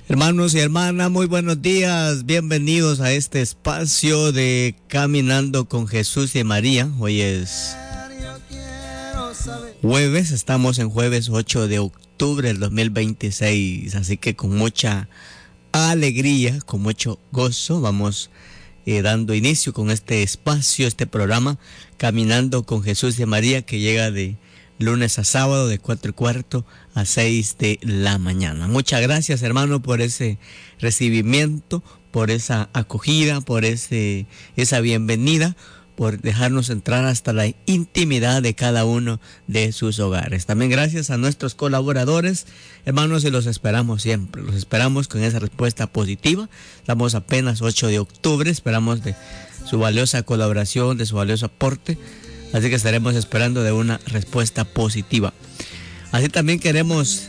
Hermanos y hermanas, muy buenos días. Bienvenidos a este espacio de Caminando con Jesús y María. Hoy es jueves, estamos en jueves 8 de octubre del 2026. Así que con mucha alegría, con mucho gozo, vamos dando inicio con este espacio, este programa Caminando con Jesús y María, que llega de lunes a sábado de 4:15 a 6 de la mañana. Muchas gracias, hermano, por ese recibimiento, por esa acogida, por esa bienvenida, por dejarnos entrar hasta la intimidad de cada uno de sus hogares. También gracias a nuestros colaboradores, hermanos, y los esperamos siempre. Los esperamos con esa respuesta positiva. Estamos apenas 8 de octubre, esperamos de su valiosa colaboración, de su valioso aporte. Así que estaremos esperando de una respuesta positiva. Así también queremos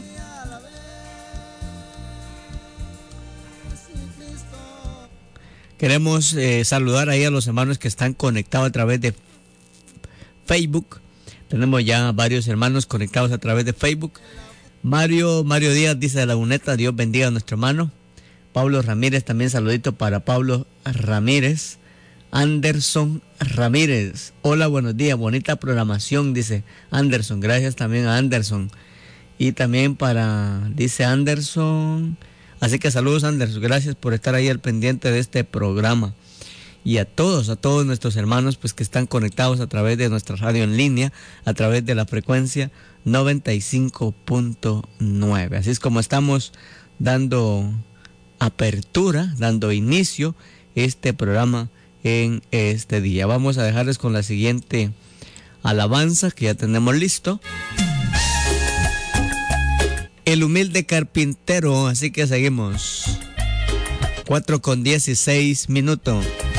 saludar ahí a los hermanos que están conectados a través de Facebook. Tenemos ya varios hermanos conectados a través de Facebook. Mario Díaz dice de Laguneta, Dios bendiga a nuestro hermano. Pablo Ramírez, también saludito para Pablo Ramírez. Anderson Ramírez, hola, buenos días, bonita programación, dice Anderson. Gracias también a Anderson. Y también dice Anderson, así que saludos, Anderson, gracias por estar ahí al pendiente de este programa. Y a todos nuestros hermanos pues que están conectados a través de nuestra radio en línea, a través de la frecuencia 95.9. Así es como estamos dando apertura, dando inicio a este programa en este día. Vamos a dejarles con la siguiente alabanza que ya tenemos listo. El humilde carpintero, así que seguimos. 4:16 minutos.